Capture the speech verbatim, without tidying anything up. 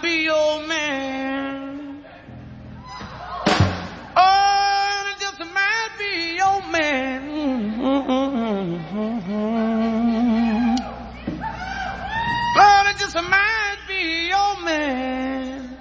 be your man. Oh, it just might be your man. Lord, it just might be your man.